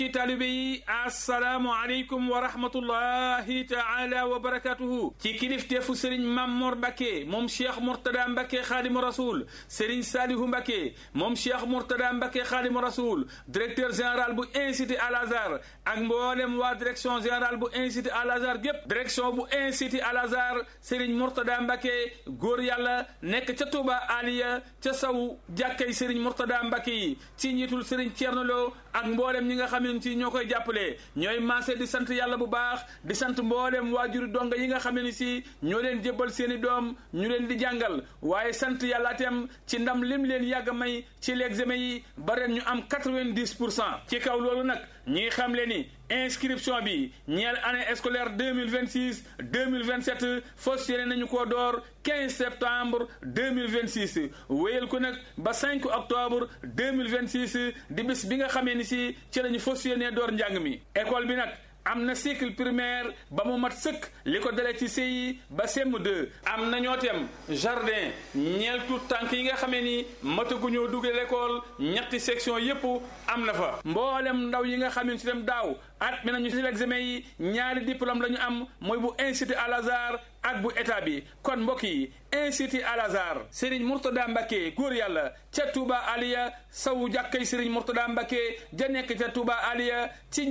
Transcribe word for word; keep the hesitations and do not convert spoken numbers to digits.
ci taalibe yi assalaamu aleykum wa rahmatullahi taala wa barakatuhu ci kilifteefu sëriñ Mamor Mbacke moom cheikh Mourtada Mbacke xaadimu rasul sëriñ Salihu Mbacke moom cheikh Mourtada Mbacke xaadimu rasul directeur général bu institut Al Azhar ak mboolem waa direction générale bu institut Al Azhar gépp direction bu institut Al Azhar sëriñ Mourtada Mbacke góor yàlla nekk ca Touba Aliya ca saw jàkkay sëriñ Mourtada Mbacke yi ci njiitul sëriñ Thierno Lo ak mboolem ñi nga xam ne ci ñoo koy jàppale ñooy maase di sant yàlla bu baax di sant mboolem waajuri donga yi nga xam ne si ñoo leen jébbal seeni doom ñu leen di jàngal waaye sant yàlla itam ci ndam lim leen yàgg a may ci l'examen yi ba ren ñu am quatre-vingt-dix pour cent ci kaw loolu nag ñi xam le ni inscription bi ñeel année scolaire deux mille vingt-six deux mille vingt-sept fas yéene nañu koo door quinze septembre deux mille vingt-six wéyal ko nag ba cinq octobre deux mille vingt-six di bis bi nga xamee ni si ci lañu fas yéene door njàng mi école bi nag am na cycle primaire ba mu mat sëkk li ko dalee ci C I ba C M deux am na ñoo tem jardin ñeel tout tànk yi nga xamee ni mataguñoo duggee l'école ñetti section yépp am na fa mboolem ndaw yi nga xamee ni si dem daaw at mi nañu ci l'examen yi ñaari diplôme la ñu am mooy bu institut Al Azhar ak bu état bi kon mbokk yi institut Al Azhar Serigne Mourtada Mbacke góor yàlla ca Touba Aliya sawu jàkkay Serigne Mourtada Mbacke ja nekk ca Touba Aliya ci